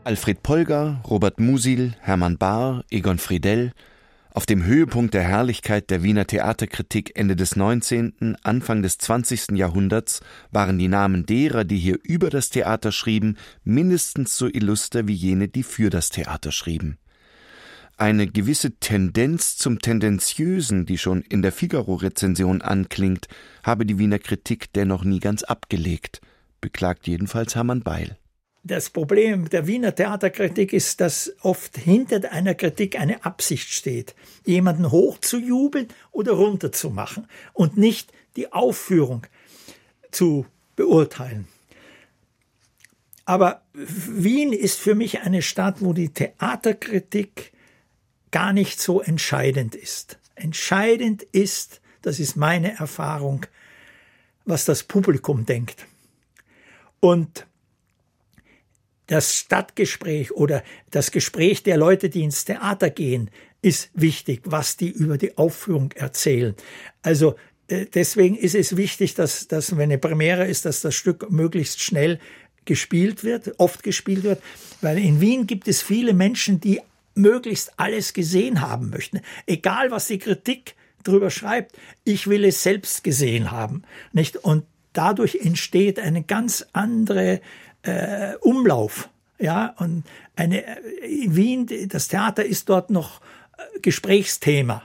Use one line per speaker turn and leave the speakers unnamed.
Alfred Polger, Robert Musil, Hermann Bahr, Egon Friedell. Auf dem Höhepunkt der Herrlichkeit der Wiener Theaterkritik Ende des 19., Anfang des 20. Jahrhunderts waren die Namen derer, die hier über das Theater schrieben, mindestens so illuster wie jene, die für das Theater schrieben. Eine gewisse Tendenz zum Tendenziösen, die schon in der Figaro-Rezension anklingt, habe die Wiener Kritik dennoch nie ganz abgelegt, beklagt jedenfalls Hermann Beil.
Das Problem der Wiener Theaterkritik ist, dass oft hinter einer Kritik eine Absicht steht, jemanden hochzujubeln oder runterzumachen und nicht die Aufführung zu beurteilen. Aber Wien ist für mich eine Stadt, wo die Theaterkritik gar nicht so entscheidend ist. Entscheidend ist, das ist meine Erfahrung, was das Publikum denkt. Und das Stadtgespräch oder das Gespräch der Leute, die ins Theater gehen, ist wichtig, was die über die Aufführung erzählen. Also deswegen ist es wichtig, dass wenn eine Premiere ist, dass das Stück möglichst schnell gespielt wird, oft gespielt wird, weil in Wien gibt es viele Menschen, die möglichst alles gesehen haben möchten. Egal, was die Kritik drüber schreibt, ich will es selbst gesehen haben, nicht? Und dadurch entsteht eine ganz andere Umlauf, ja, und in Wien, das Theater ist dort noch Gesprächsthema.